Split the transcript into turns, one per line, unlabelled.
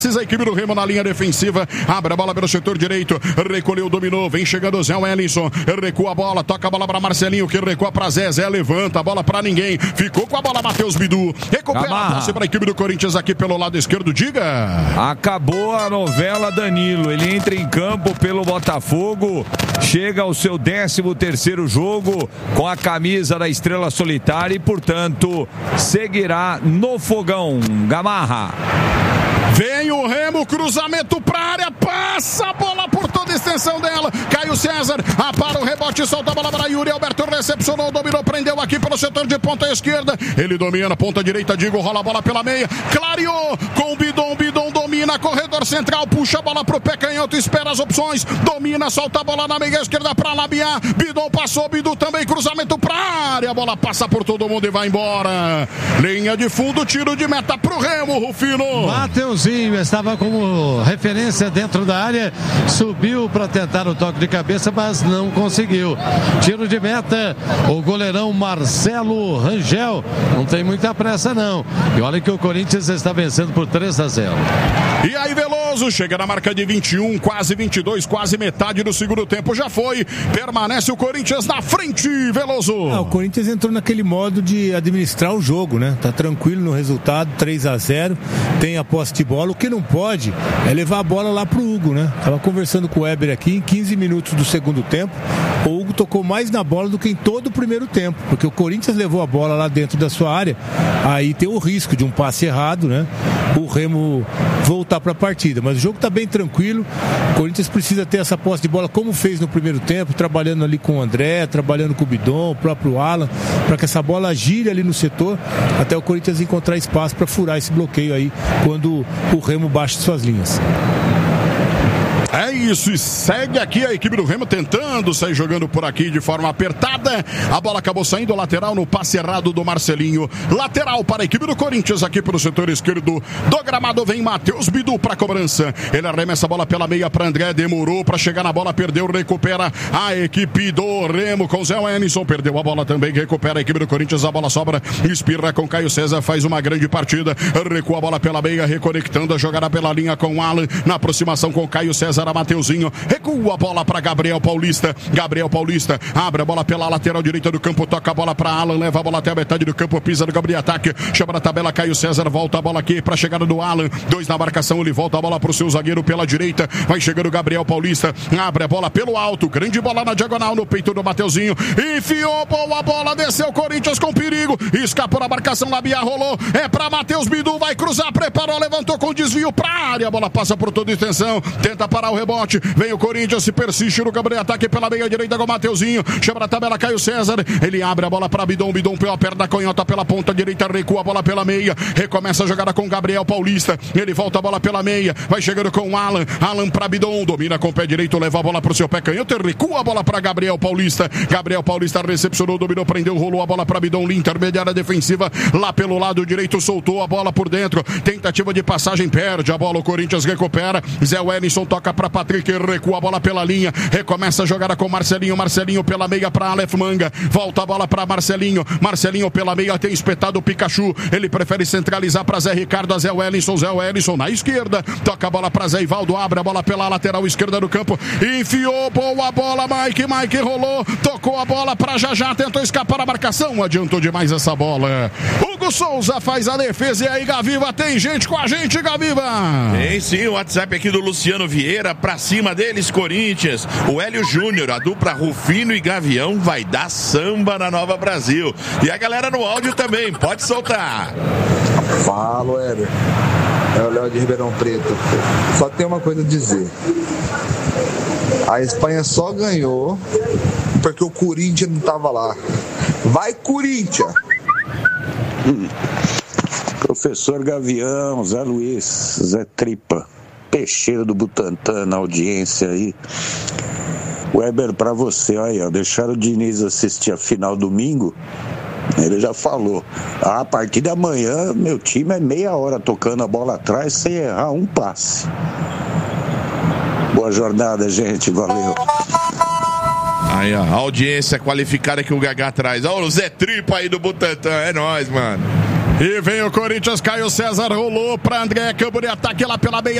A equipe do Remo na linha defensiva, abre a bola pelo setor direito, recolheu, dominou, vem chegando o Zé Wellington, recua a bola, toca a bola para Marcelinho, que recua para Zé, Zé levanta a bola para ninguém, ficou com a bola Matheus Bidu, recupera a posse para a equipe do Corinthians aqui pelo lado esquerdo, diga.
Acabou a novela, Danilo, ele entra em campo pelo Botafogo, chega ao seu 13º jogo com a camisa da Estrela Solitária e, portanto, seguirá no fogão. Gamarra.
Vem o Remo, cruzamento pra área, passa a bola por toda a extensão dela, Caio César, para o rebote, solta a bola para Yuri Alberto, recepcionou, dominou, prendeu aqui pelo setor de ponta esquerda, ele domina, ponta direita, Digo, rola a bola pela meia, clareou com o Bidon domina, corredor central, puxa a bola pro pé canhoto, espera as opções, domina, solta a bola na meia esquerda pra Labiá, Bidon passou, Bidu também, cruzamento pra área, a bola passa por todo mundo e vai embora, linha de fundo, tiro de meta pro Remo, Rufino.
Mateuzinho estava como referência dentro da área, subiu para tentar o toque de cabeça, mas não conseguiu. Tiro de meta, o goleirão Marcelo Rangel, não tem muita pressa não. E olha que o Corinthians está vencendo por 3-0.
E aí Veloso chega na marca de 21, quase 22, quase metade do segundo tempo já foi, permanece o Corinthians na frente, Veloso.
O Corinthians entrou naquele modo de administrar o jogo, né? Tá tranquilo no resultado, 3-0, tem a posse de bola, o que não pode é levar a bola lá pro Hugo, né? Tava conversando com o Weber aqui, em 15 minutos do segundo tempo, o Hugo tocou mais na bola do que em todo o primeiro tempo, porque o Corinthians levou a bola lá dentro da sua área, aí tem o risco de um passe errado, né? O Remo voltar para a partida, mas o jogo tá bem tranquilo, o Corinthians precisa ter essa posse de bola como fez no primeiro tempo, trabalhando ali com o André, trabalhando com o Bidon, o próprio Alan, para que essa bola gire ali no setor, até o Corinthians encontrar espaço para furar esse bloqueio aí, quando o Remo baixa suas linhas.
É isso, e segue aqui a equipe do Remo tentando sair jogando por aqui de forma apertada. A bola acabou saindo lateral no passe errado do Marcelinho. Lateral para a equipe do Corinthians aqui pelo setor esquerdo do gramado. Vem Matheus Bidu para a cobrança. Ele arremessa a bola pela meia para André. Demorou para chegar na bola, perdeu, recupera a equipe do Remo com Zé Wellington. Perdeu a bola também, recupera a equipe do Corinthians. A bola sobra, espirra com Caio César, faz uma grande partida. Recua a bola pela meia, reconectando a jogada pela linha com o Alan. Na aproximação com Caio César. A Mateuzinho, recua a bola para Gabriel Paulista, abre a bola pela lateral direita do campo, toca a bola para Alan, leva a bola até a metade do campo, pisa no campo de ataque, chama na tabela Caio César, volta a bola aqui para a chegada do Alan, 2 na marcação, ele volta a bola para o seu zagueiro pela direita, vai chegando Gabriel Paulista, abre a bola pelo alto, grande bola na diagonal no peito do Mateuzinho, enfiou, boa a bola, desceu Corinthians com perigo, escapou na marcação, Labiá rolou, é para Matheus Bidu, vai cruzar, preparou, levantou com desvio para a área, a bola passa por toda a extensão, tenta parar o rebote, vem o Corinthians, se persiste no campo de ataque pela meia direita com o Mateuzinho, chama na tabela Caio César, ele abre a bola para Bidon pela perna canhota pela ponta direita, recua a bola pela meia, recomeça a jogada com Gabriel Paulista, ele volta a bola pela meia, vai chegando com o Alan para Bidon, domina com o pé direito, leva a bola para o seu pé canhoto, recua a bola para Gabriel Paulista recepcionou, dominou, prendeu, rolou a bola para Bidon, linha intermediária defensiva, lá pelo lado direito, soltou a bola por dentro, tentativa de passagem, perde a bola, o Corinthians recupera, Zé Wellington toca para Patrick, recua a bola pela linha, recomeça a jogada com Marcelinho pela meia para Aleph Manga, volta a bola para Marcelinho pela meia, tem espetado o Pikachu, ele prefere centralizar para Zé Ricardo, Zé Wellington na esquerda, toca a bola para Zé Ivaldo, abre a bola pela lateral esquerda do campo, enfiou, boa bola, Mike rolou, tocou a bola para Jajá, tentou escapar a marcação, adiantou demais essa bola, Hugo Souza faz a defesa, e aí Gaviva, tem gente com a gente, Gaviva?
Tem sim, o WhatsApp aqui do Luciano Vieira, pra cima deles, Corinthians, o Hélio Júnior, a dupla Rufino e Gavião vai dar samba na Nova Brasil, e a galera no áudio também, pode soltar.
Fala, Weber, é o Léo de Ribeirão Preto, só tem uma coisa a dizer, a Espanha só ganhou porque o Corinthians não tava lá, vai Corinthians!
Professor Gavião, Zé Luiz, Zé Tripa, Peixeira do Butantã na audiência aí. Weber, pra você, aí, ó, deixaram o Diniz assistir a final domingo, ele já falou, a partir de amanhã meu time é meia hora tocando a bola atrás sem errar um passe. Boa jornada, gente, valeu.
Aí, ó, a audiência qualificada que o Gagá traz. Ó, o Zé Tripa aí do Butantã, é nóis, mano.
E vem o Corinthians, Caio César rolou para André, campo de ataque lá pela meia